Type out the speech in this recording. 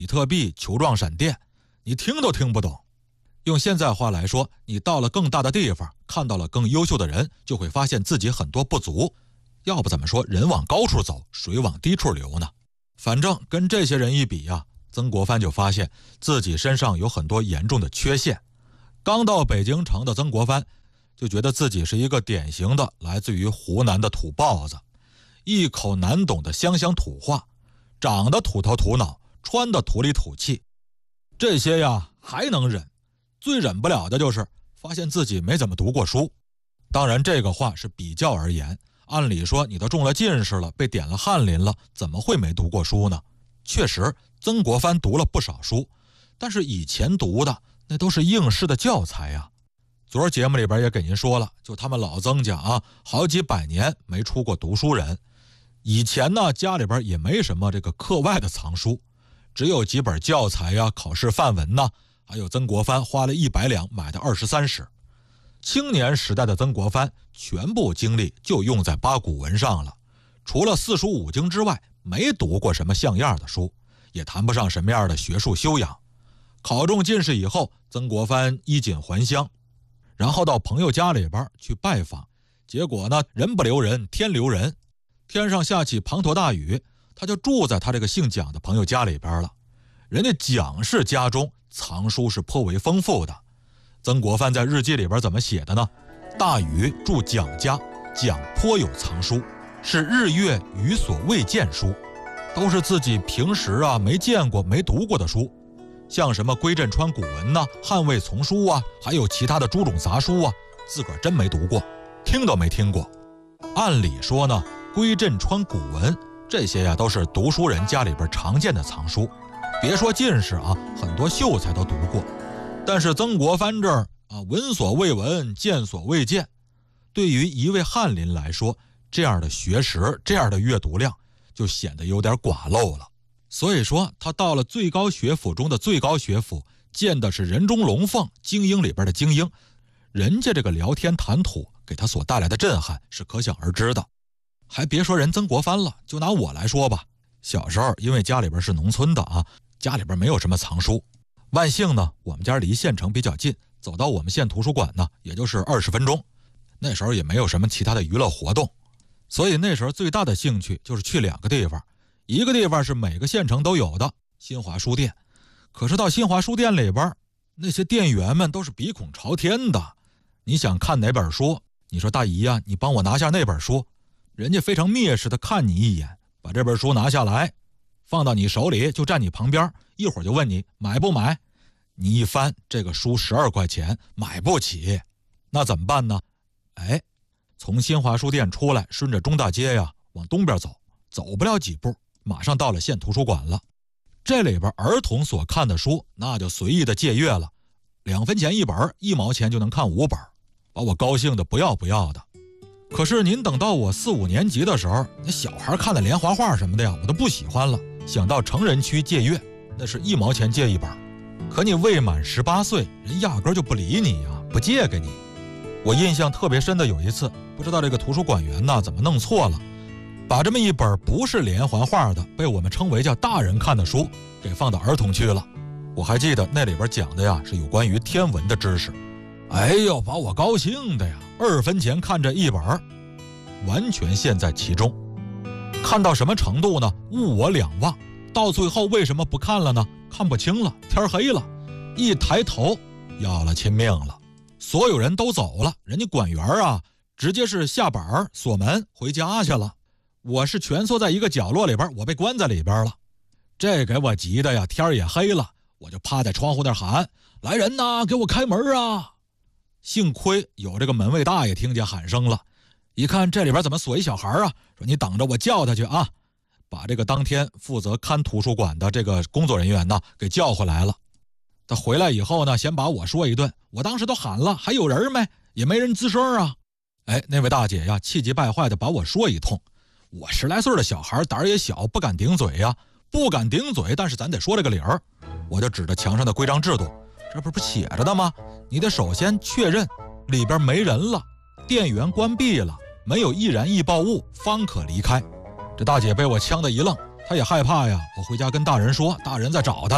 比特币、球状闪电，你听都听不懂。用现在话来说，你到了更大的地方，看到了更优秀的人，就会发现自己很多不足。要不怎么说人往高处走，水往低处流呢？反正跟这些人一比呀，曾国藩就发现自己身上有很多严重的缺陷。刚到北京城的曾国藩就觉得自己是一个典型的来自于湖南的土包子，一口难懂的湘乡土话，长得土头土脑，穿的土里土气。这些呀还能忍，最忍不了的就是发现自己没怎么读过书。当然这个话是比较而言，按理说你都中了进士了，被点了翰林了，怎么会没读过书呢？确实曾国藩读了不少书，但是以前读的那都是应试的教材呀。昨儿节目里边也给您说了，就他们老曾家啊，好几百年没出过读书人。以前呢家里边也没什么这个课外的藏书，只有几本教材呀、考试范文呐，还有曾国藩花了100两买的23史。青年时代的曾国藩全部精力就用在八股文上了，除了四书五经之外，没读过什么像样的书，也谈不上什么样的学术修养。考中进士以后，曾国藩衣锦还乡，然后到朋友家里边去拜访，结果呢，人不留人，天留人，天上下起滂沱大雨，他就住在他这个姓蒋的朋友家里边了。人家蒋氏家中藏书是颇为丰富的。曾国藩在日记里边怎么写的呢？大禹住蒋家，蒋颇有藏书，是日月余所未见书，都是自己平时啊没见过没读过的书，像什么归镇川古文呐、汉魏丛书啊，还有其他的诸种杂书啊，自个儿真没读过，听都没听过。按理说呢，归镇川古文这些呀都是读书人家里边常见的藏书，别说进士啊，很多秀才都读过。但是曾国藩这儿啊，闻所未闻，见所未见。对于一位翰林来说，这样的学识，这样的阅读量，就显得有点寡陋了。所以说，他到了最高学府中的最高学府，见的是人中龙凤，精英里边的精英，人家这个聊天谈吐给他所带来的震撼是可想而知的。还别说人曾国藩了，就拿我来说吧，小时候因为家里边是农村的啊，家里边没有什么藏书。万幸呢，我们家离县城比较近，走到我们县图书馆呢，也就是20分钟。那时候也没有什么其他的娱乐活动，所以那时候最大的兴趣就是去2个地方。一个地方是每个县城都有的新华书店，可是到新华书店里边，那些店员们都是鼻孔朝天的。你想看哪本书，你说大姨啊，你帮我拿下那本书，人家非常蔑视的看你一眼，把这本书拿下来放到你手里，就站你旁边，一会儿就问你买不买。你一翻，这个书12块钱，买不起，那怎么办呢？从新华书店出来，顺着中大街呀往东边走，走不了几步，马上到了县图书馆了。这里边儿童所看的书，那就随意的借阅了，2分钱1本，1毛钱就能看5本，把我高兴的不要不要的。可是您等到我4、5年级的时候，那小孩看的连环画什么的呀，我都不喜欢了，想到成人区借阅，那是1毛钱借1本。可你未满18岁，人压根就不理你啊，不借给你。我印象特别深的有一次，不知道这个图书馆员呢怎么弄错了，把这么一本不是连环画的，被我们称为叫大人看的书，给放到儿童区了。我还记得那里边讲的呀是有关于天文的知识，哎呦，把我高兴的呀，2分钱看这一本，完全陷在其中。看到什么程度呢？物我两忘，到最后为什么不看了呢？看不清了，天黑了，一抬头要了亲命了。所有人都走了，人家馆员啊直接是下板锁门回家去了。我是蜷缩在一个角落里边，我被关在里边了。这给我急的呀，天也黑了，我就趴在窗户那喊，来人呐，给我开门啊。幸亏有这个门卫大爷听见喊声了，一看这里边怎么锁一小孩啊，说你等着我叫他去啊，把这个当天负责看图书馆的这个工作人员呢给叫回来了。他回来以后呢，先把我说一顿，我当时都喊了，还有人没？也没人吱声啊。那位大姐呀，气急败坏的把我说一通。我10来岁的小孩，胆儿也小，不敢顶嘴呀，不敢顶嘴，但是咱得说这个理儿。我就指着墙上的规章制度，这不写着的吗？你得首先确认里边没人了，电源关闭了，没有易燃易爆物，方可离开。这大姐被我呛得一愣，她也害怕呀，我回家跟大人说，大人在找她了。